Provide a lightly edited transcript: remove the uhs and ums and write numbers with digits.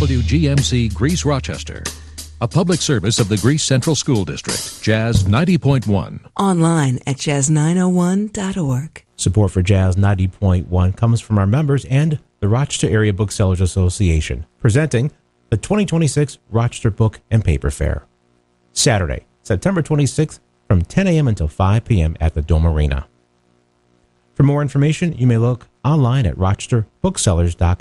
WGMC Greece Rochester. A public service of the Greece Central School District, Jazz 90.1. Online at jazz901.org. Support for Jazz 90.1 comes from our members and the Rochester Area Booksellers Association, presenting the 2026 Rochester Book and Paper Fair. Saturday, September 26th, from 10 a.m. until 5 p.m. at the Dome Arena. For more information, you may look online at rochesterbooksellers.com.